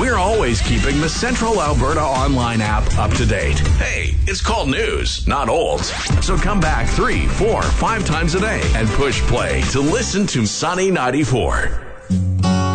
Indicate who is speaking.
Speaker 1: we're always keeping the Central Alberta Online app up to date. Hey, it's called news, not old. So come back 3, 4, 5 times a day and push play to listen to Sunny 94.